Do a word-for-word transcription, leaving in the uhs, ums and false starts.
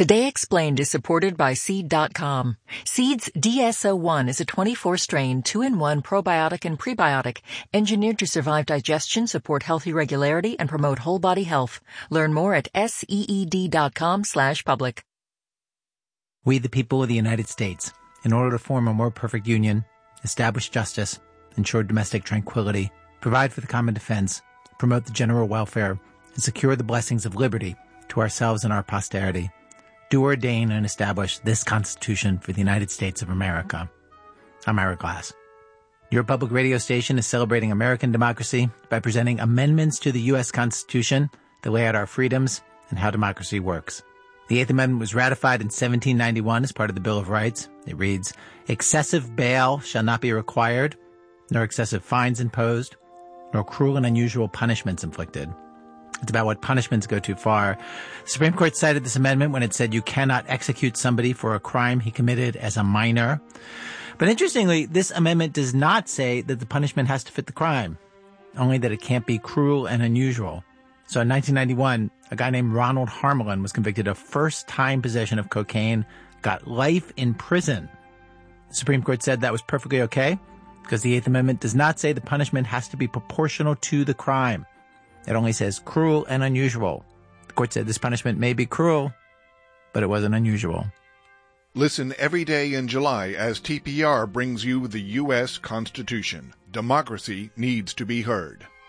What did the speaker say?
Today Explained is supported by Seed dot com. Seed's D S O one is a twenty-four strain, two in one probiotic and prebiotic, engineered to survive digestion, support healthy regularity, and promote whole body health. Learn more at seed dot com slash public. We, the people of the United States, in order to form a more perfect union, establish justice, ensure domestic tranquility, provide for the common defense, promote the general welfare, and secure the blessings of liberty to ourselves and our posterity, do ordain and establish this Constitution for the United States of America. I'm Ira Glass. Your public radio station is celebrating American democracy by presenting amendments to the U S Constitution that lay out our freedoms and how democracy works. The Eighth Amendment was ratified in seventeen ninety-one as part of the Bill of Rights. It reads, "Excessive bail shall not be required, nor excessive fines imposed, nor cruel and unusual punishments inflicted." It's about what punishments go too far. The Supreme Court cited this amendment when it said you cannot execute somebody for a crime he committed as a minor. But interestingly, this amendment does not say that the punishment has to fit the crime, only that it can't be cruel and unusual. So in nineteen ninety-one, a guy named Ronald Harmelin was convicted of first-time possession of cocaine, got life in prison. The Supreme Court said that was perfectly okay because the Eighth Amendment does not say the punishment has to be proportional to the crime. It only says cruel and unusual. The court said this punishment may be cruel, but it wasn't unusual. Listen every day in July as T P R brings you the U S Constitution. Democracy needs to be heard.